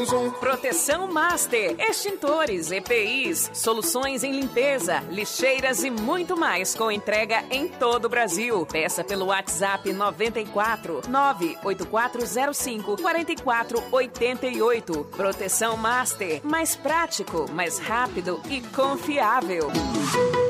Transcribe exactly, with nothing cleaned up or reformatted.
Amazon. Proteção Master, extintores, E P Is, soluções em limpeza, lixeiras e muito mais com entrega em todo o Brasil. Peça pelo WhatsApp noventa e quatro, nove oito quatro zero cinco, quatro quatro oito oito. Proteção Master, mais prático, mais rápido e confiável.